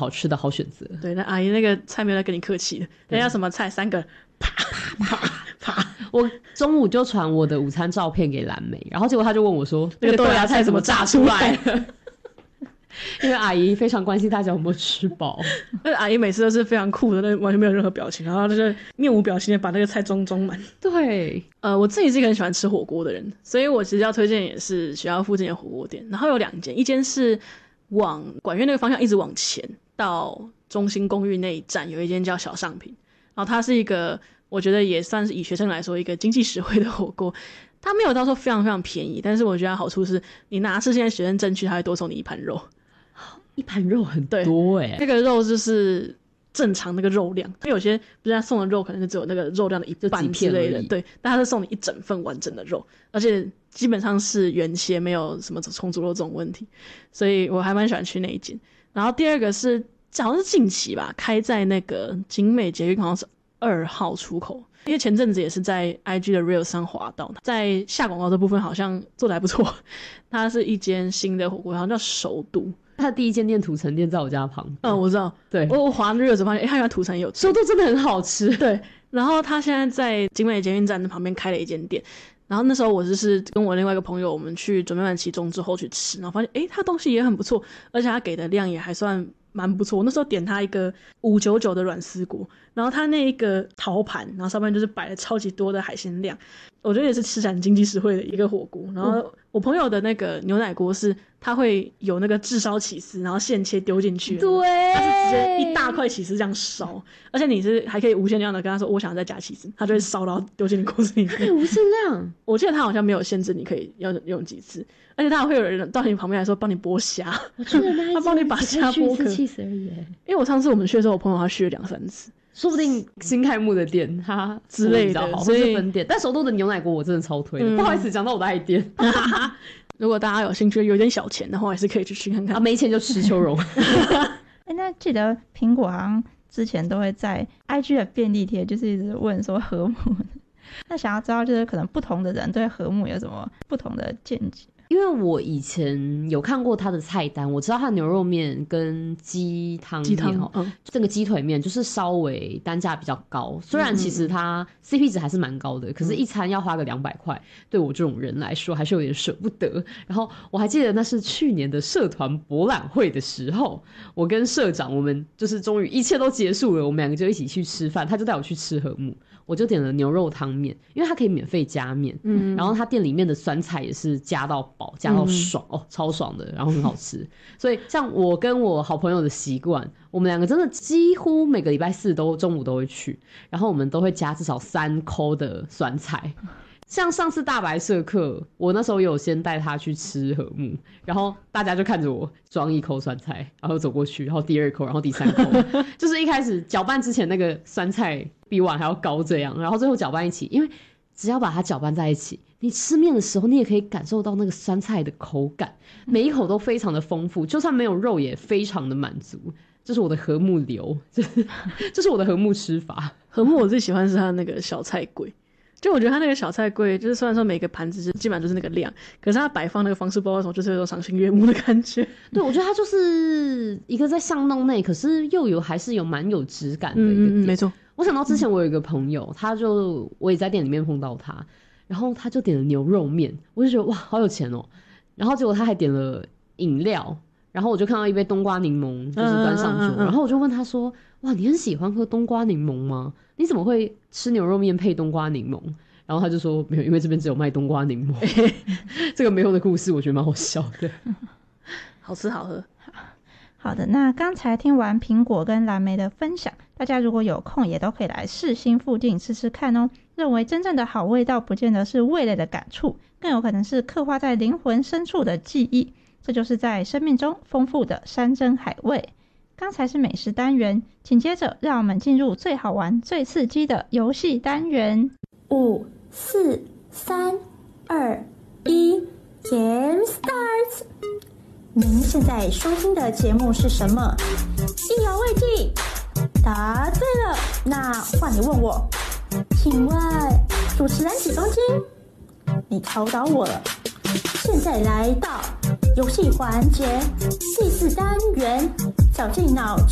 好吃的好选择。 对，那阿姨那个菜没有在跟你客气的，人家什么菜3个啪啪啪。 我中午就传我的午餐照片给蓝莓，然后结果他就问我说那个豆芽菜怎么炸出来了因为阿姨非常关心大家有没有吃饱。 那阿姨每次都是非常酷的，那完全没有任何表情，然后就是面无表情的把那个菜装满。 对， 我自己是一个很喜欢吃火锅的人，所以我其实要推荐也是学校附近的火锅店，然后有2间，一间是往管院那个方向一直往前到中心公寓那一站有一间叫小上品，然后它是一个我觉得也算是以学生来说一个经济实惠的火锅，它没有到说非常非常便宜，但是我觉得它好处是你拿是现在学生证去，它会多送你1盘肉。 1盘肉很多欸， 那个肉就是正常那个肉量，因为有些不是他送的肉可能就只有那个肉量的1半之类的，对，但他是送你1整份完整的肉，而且基本上是原切，没有什么重组肉这种问题，所以我还蛮喜欢去那一间。然后第二个是好像是近期吧，开在那个景美捷运好像是2号出口，因为前阵子也是在 IG 的 Reels 上滑到，在下广告这部分好像做得还不错。它是一间新的火锅，好像叫首都。 他的第一间店土城店在我家旁边。 我知道。对，我滑 Reels 发现，他原来土城有首都真的很好吃。 对，然后他现在在景美捷运站的旁边开了一间店。然后那时候我就是跟我另外一个朋友，我们去准备完期中之后去吃，然后发现他东西也很不错，而且他给的量也还算蛮不错。我那时候点他一个599的软丝锅，然后他那一个陶盘，然后上面就是摆了超级多的海鲜量，我觉得也是吃起来很经济实惠的一个火锅。然后我朋友的那个牛奶锅是他会有那个炙烧起司，然后现切丢进去， 对， 他是直接一大块起司这样烧，而且你是还可以无限量的跟他说我想再加起司，他就会烧然后丢进你锅子里面。 无限量？ 我记得他好像没有限制你可以要用几次，而且他还会有人到你旁边来说帮你剥虾，他帮你把虾剥壳。 气死而已。 因为我上次我们去的时候，我朋友他去了2-3次。 说不定新开幕的店它之类的， 所以分店。但首都的牛奶锅我真的超推的，不好意思讲到我的爱店。 如果大家有兴趣有点小钱的话，还是可以去看看。 没钱就吃秋蓉。 那记得苹果好像之前都会在 IG 的便利贴就是一直问说和睦，那想要知道就是可能不同的人对和睦有什么不同的见解。 因为我以前有看过他的菜单，我知道他的牛肉面跟鸡汤面这个鸡腿面就是稍微单价比较高，虽然其实它 CP 值还是蛮高的，可是一餐要花个200块，对我这种人来说还是有点舍不得。然后我还记得那是去年的社团博览会的时候，我跟社长我们就是终于一切都结束了，我们2个就一起去吃饭，他就带我去吃和睦，我就点了牛肉汤面，因为它可以免费加面，然后他店里面的酸菜也是加到饱加到爽，超爽的，然后很好吃。所以像我跟我好朋友的习惯，我们2个真的几乎每个礼拜4都中午都会去，然后我们都会加至少3扣的酸菜。像上次大白社课，我那时候有先带他去吃和睦，然后大家就看着我装1扣酸菜，然后走过去，然后第2扣，然后第3扣，就是一开始搅拌之前那个酸菜比碗还要高这样，然后最后搅拌一起，因为只要把它搅拌在一起，你吃面的时候你也可以感受到那个酸菜的口感，每一口都非常的丰富，就算没有肉也非常的满足。这是我的和睦流，这是我的和睦吃法。 和睦我最喜欢是它那个小菜柜，就我觉得它那个小菜柜，就是虽然说每个盘子基本上就是那个量，可是它摆放那个方式，不知道为什么就是有种赏心悦目的感觉。 对，我觉得它就是一个在巷弄内，可是又还是有蛮有质感的一个店。 没错。 我想到之前我有一个朋友，我也在店里面碰到他，然后他就点了牛肉面，我就觉得哇好有钱哦，然后结果他还点了饮料，然后我就看到一杯冬瓜柠檬就是端上桌，然后我就问他说哇你很喜欢喝冬瓜柠檬吗？你怎么会吃牛肉面配冬瓜柠檬？然后他就说没有，因为这边只有卖冬瓜柠檬。这个没有的故事我觉得蛮好笑的。 好吃好喝。 好的，那刚才听完苹果跟蓝莓的分享，大家如果有空也都可以来世新附近吃吃看哦。认为真正的好味道不见得是味蕾的感触，更有可能是刻画在灵魂深处的记忆，这就是在生命中丰富的山珍海味。刚才是美食单元，紧接着让我们进入最好玩最刺激的游戏单元。 5、4、3、2、1 Game Starts。 您现在收听的节目是什么？意犹未尽。答对了，那换你问我，请问主持人几公斤？你考倒我了。现在来到游戏环节第4单元，绞尽脑